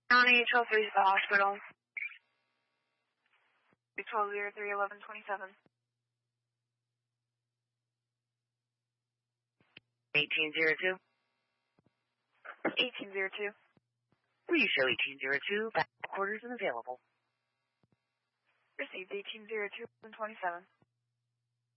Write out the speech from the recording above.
County 12-3 to the hospital. 12-03-11-27. 1802. 1802. Please show 1802. Back quarters and available. Received 1802-11-27.